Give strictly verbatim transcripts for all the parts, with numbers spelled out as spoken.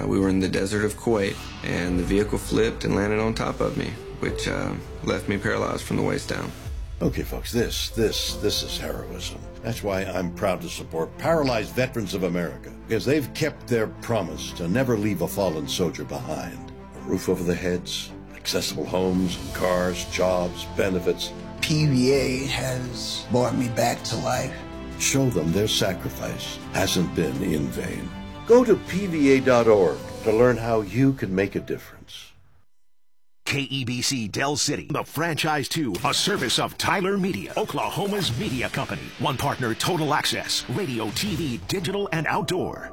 we were in the desert of Kuwait, and the vehicle flipped and landed on top of me, which uh, left me paralyzed from the waist down. Okay, folks, this, this, this is heroism. That's why I'm proud to support Paralyzed Veterans of America, because they've kept their promise to never leave a fallen soldier behind. A roof over their heads, accessible homes and cars, jobs, benefits. P V A has brought me back to life. Show them their sacrifice hasn't been in vain. Go to P V A dot org to learn how you can make a difference. K E B C Del City, the franchise two, a service of Tyler Media, Oklahoma's media company. One partner, Total Access, radio, T V, digital, and outdoor.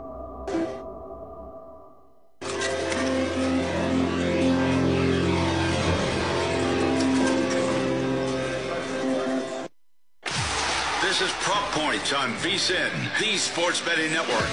This is Prop Points on V S I N, the Sports Betting Network.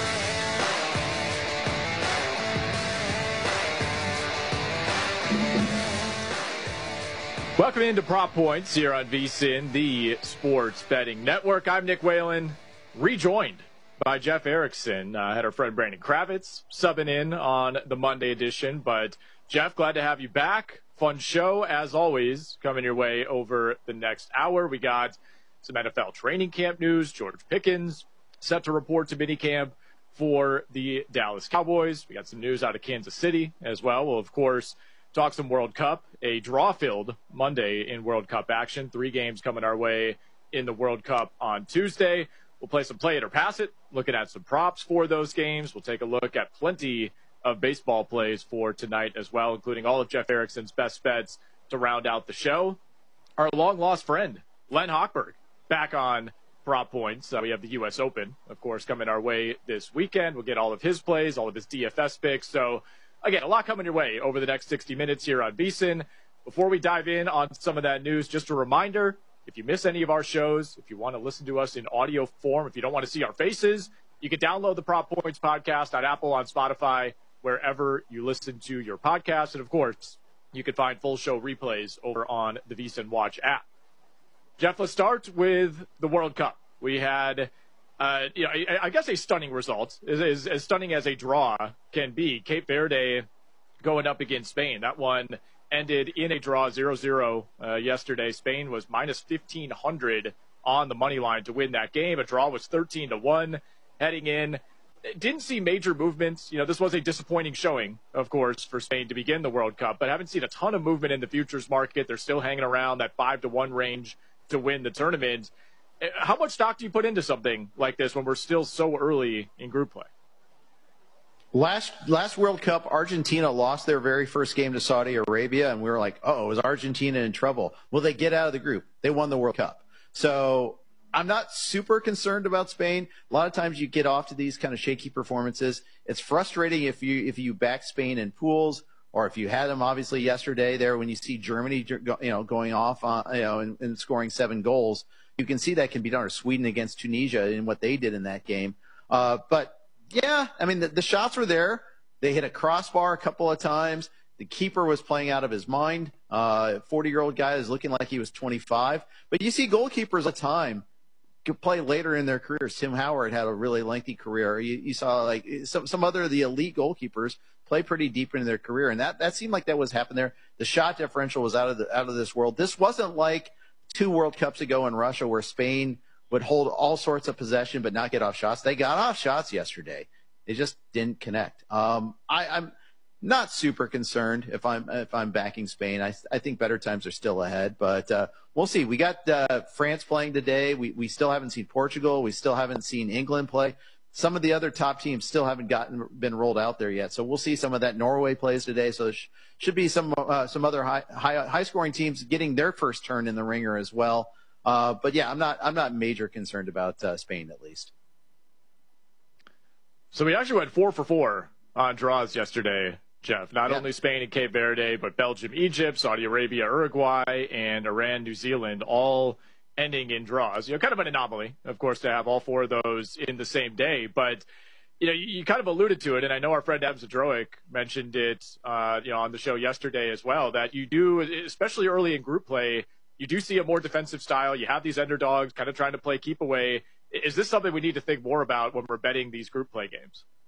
Welcome into Prop Points here on V S I N, the Sports Betting Network. I'm Nick Whalen, rejoined by Jeff Erickson. I uh, had our friend Brandon Kravitz subbing in on the Monday edition. But, Jeff, glad to have you back. Fun show, as always, coming your way over the next hour. We got some N F L training camp news. George Pickens set to report to minicamp for the Dallas Cowboys. We got some news out of Kansas City as well. We'll, of course, talk some World Cup, a draw-filled Monday in World Cup action. Three games coming our way in the World Cup on Tuesday. We'll play some Play It or Pass It, looking at some props for those games. We'll take a look at plenty of baseball plays for tonight as well, including all of Jeff Erickson's best bets to round out the show. Our long-lost friend, Len Hochberg, back on Prop Points. Uh, we have the U S Open, of course, coming our way this weekend. We'll get all of his plays, all of his D F S picks. So, again, a lot coming your way over the next sixty minutes here on V S I N. Before we dive in on some of that news, just a reminder, if you miss any of our shows, if you want to listen to us in audio form, if you don't want to see our faces, you can download the Prop Points podcast on Apple, on Spotify, wherever you listen to your podcast. And, of course, you can find full show replays over on the V S I N Watch app. Jeff, let's start with the World Cup. We had, uh, you know, I, I guess a stunning result, as, as, as stunning as a draw can be. Cape Verde going up against Spain. That one ended in a draw, zero zero uh, yesterday. Spain was minus fifteen hundred on the money line to win that game. A draw was thirteen to one heading in. Didn't see major movements. You know, this was a disappointing showing, of course, for Spain to begin the World Cup, but haven't seen a ton of movement in the futures market. They're still hanging around that five to one range to win the tournament. How much stock do you put into something like this when we're still so early in group play? Last last World Cup, Argentina lost their very first game to Saudi Arabia, and we were like, oh, is Argentina in trouble? Will they get out of the group? They won the World Cup. So I'm not super concerned about Spain. A lot of times you get off to these kind of shaky performances. It's frustrating if you if you back Spain in pools, or if you had them obviously yesterday there when you see Germany, you know, going off on, you know, and, and scoring seven goals. You can see that can be done, or Sweden against Tunisia in what they did in that game. Uh, but yeah, I mean, the, the shots were there. They hit a crossbar a couple of times. The keeper was playing out of his mind. Uh, forty-year-old guy is looking like he was twenty-five. But you see goalkeepers at time could play later in their careers. Tim Howard had a really lengthy career. You, you saw like some some other of the elite goalkeepers play pretty deep into their career, and that, that seemed like that was happening there. The shot differential was out of the out of this world. This wasn't like two World Cups ago in Russia where Spain would hold all sorts of possession but not get off shots. They got off shots yesterday. They just didn't connect. Um, I, I'm not super concerned if I'm if I'm backing Spain. I I think better times are still ahead, but uh, we'll see. We got uh, France playing today. We we still haven't seen Portugal. We still haven't seen England play. Some of the other top teams still haven't gotten been rolled out there yet. So we'll see some of that. Norway plays today, so there sh- should be some uh, some other high high high scoring teams getting their first turn in the ringer as well. Uh, but yeah, I'm not I'm not major concerned about uh, Spain at least. So we actually went four for four on draws yesterday, Jeff. Not yeah. only Spain and Cape Verde, but Belgium, Egypt, Saudi Arabia, Uruguay, and Iran, New Zealand, all ending in draws. You know, kind of an anomaly, of course, to have all four of those in the same day. But, you know, you, you kind of alluded to it, and I know our friend Em Zadroic mentioned it, uh, you know, on the show yesterday as well, that you do, especially early in group play, you do see a more defensive style. You have these underdogs kind of trying to play keep away. Is this something we need to think more about when we're betting these group play games?